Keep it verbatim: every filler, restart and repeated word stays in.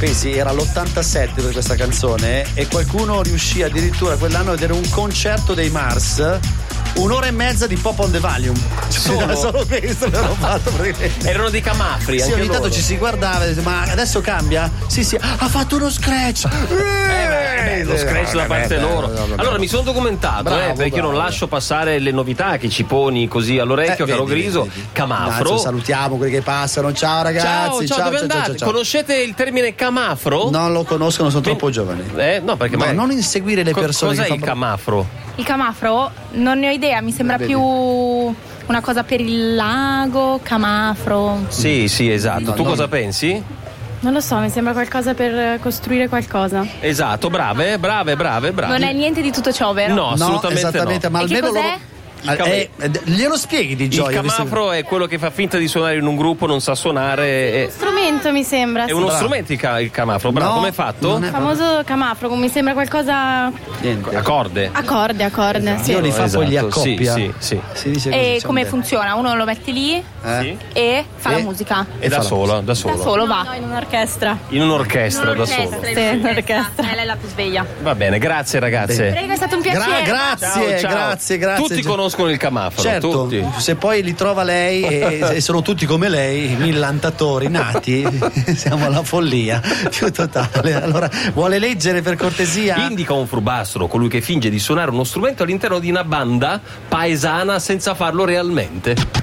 pensi, era l'ottantasette per questa canzone e qualcuno riuscì addirittura quell'anno a vedere un concerto dei Mars, un'ora e mezza di Pop on the Volume. Solo, Solo questo l'hanno fatto perché... erano dei camafri. Sì, anche ogni tanto loro. ci si guardava e dice, ma adesso cambia? Sì, sì, ha fatto uno scratch. Eh beh, beh, lo scratch da parte loro. Allora mi sono documentato, Bravo, eh, perché bravo. io non lascio passare le novità che ci poni così all'orecchio, Eh, caro vedi, Griso. vedi, vedi. Camafro. Adesso salutiamo quelli che passano. Ciao ragazzi. Ciao, ciao, dove andate? ciao. Conoscete il termine camafro? Non lo conoscono, sono troppo giovani. Eh, no, perché No, magari- non inseguire le Co- persone. Cos'è che il fanno- camafro? Il camafro? Non ne ho idea, mi sembra Vedi. più una cosa per il lago, camafro. Sì, sì, esatto. No, tu no. cosa pensi? Non lo so, mi sembra qualcosa per costruire qualcosa. Esatto, brave, brave, brave, brave. Non è niente di tutto ciò, vero? No, No, assolutamente esattamente, no. ma E che almeno cos'è? loro. Il cam- Eh, eh, glielo spieghi di Il gioia. visto che- camafro è quello che fa finta di suonare in un gruppo, non sa suonare. È, Strumento mi sembra. è sì. uno Bravo. strumento il ca- il camafro, bravo, No, come è fatto? non è- Famoso camafro, mi sembra qualcosa Niente. A corde. a corde, a corde. Sì. Io li fa poi li Esatto, sì, accoppia. sì, sì. Si dice così, E c'è come un detto. funziona? Uno lo metti lì Eh? Sì. e fa E- la musica. E da fa la solo, da solo. Da solo va. No, in un'orchestra. In un'orchestra, da solo. Sì, un'orchestra. Lei è la più sveglia. Va bene, grazie ragazze. Prego, è stato un Gra- piacere. grazie, Ciao, ciao. grazie, grazie. Tutti conoscono il camafro, Certo, tutti. se poi li trova lei e, e sono tutti come lei, millantatori nati, siamo alla follia più totale. Allora, vuole leggere per cortesia? Indica un furbastro, colui che finge di suonare uno strumento all'interno di una banda paesana senza farlo realmente.